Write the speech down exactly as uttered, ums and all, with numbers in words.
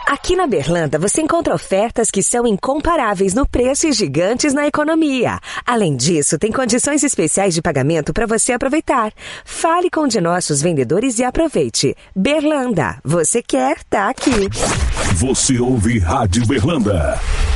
Aqui na Berlanda você encontra ofertas que são incomparáveis no preço e gigantes na economia. Além disso, tem condições especiais de pagamento para você aproveitar. Fale com um de nossos vendedores e aproveite. Berlanda, você quer, tá aqui. Você ouve Rádio Berlanda.